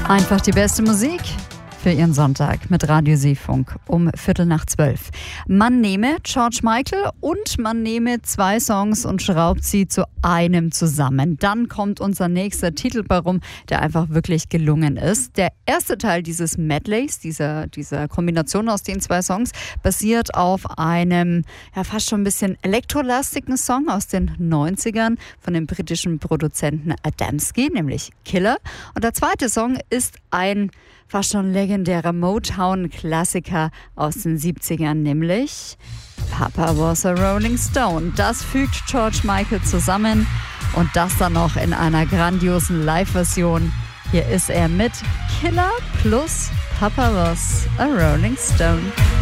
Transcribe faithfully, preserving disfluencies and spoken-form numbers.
Einfach die beste Musik für Ihren Sonntag mit Radio Seefunk um Viertel nach zwölf. Man nehme George Michael und man nehme zwei Songs und schraubt sie zu einem zusammen. Dann kommt unser nächster Titel bei rum, der einfach wirklich gelungen ist. Der erste Teil dieses Medleys, dieser, dieser Kombination aus den zwei Songs, basiert auf einem ja fast schon ein bisschen elektrolastigen Song aus den neunzigern von dem britischen Produzenten Adamski, nämlich Killer. Und der zweite Song ist ein fast schon legendärer Motown-Klassiker aus den siebzigern, nämlich Papa Was a Rolling Stone. Das fügt George Michael zusammen und das dann noch in einer grandiosen Live-Version. Hier ist er mit Killer plus Papa Was a Rolling Stone.